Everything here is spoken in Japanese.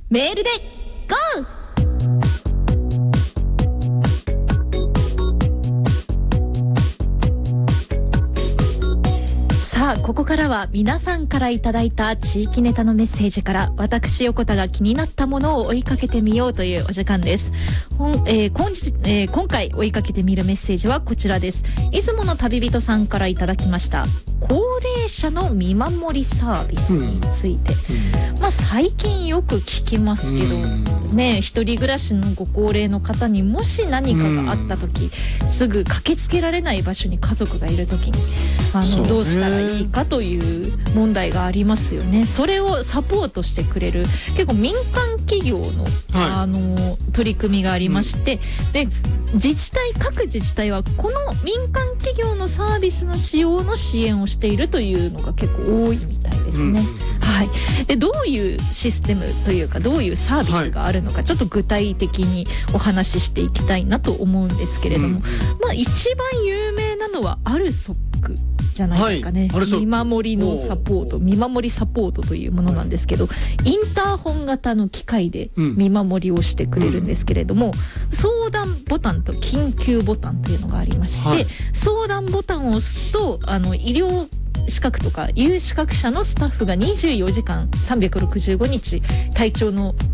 メールで GO!さあここからは皆さんからいただいた地域ネタのメッセージから私横田が気になったものを追いかけてみようというお時間です。今回追いかけてみるメッセージはこちらです。出雲の旅人さんからいただきました。高齢者の見守りサービスについて、最近よく聞きますけどね、一人暮らしのご高齢の方にもし何かがあった時、すぐ駆けつけられない場所に家族がいる時にどうしたらいいかという問題がありますよね。それをサポートしてくれる結構民間企業の、取り組みがありまして、で各自治体はこの民間企業のサービスの使用の支援をしているというのが結構多いみたいですね。でどういうシステムというかどういうサービスがあるのか、ちょっと具体的にお話ししていきたいなと思うんですけれども、一番有名なのはアルソックじゃないですかね。見守りのサポート、見守りサポートというものなんですけど、インターホン型の機械で見守りをしてくれるんですけれども、相談ボタンと緊急ボタンというのがありまして、相談ボタンを押すと医療資格とか有資格者のスタッフが24時間365日体調の